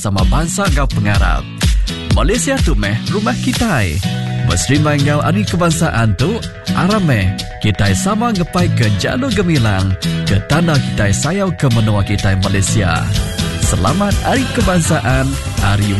sama bangsa ngau pengarap. Malaysia tu meh rumah kita. Mesri mangau hari kebangsaan tu arame kita sama ngepai ke jalur gemilang ke tanah kita sayau ke menua kita Malaysia. Selamat Hari Kebangsaan, Hari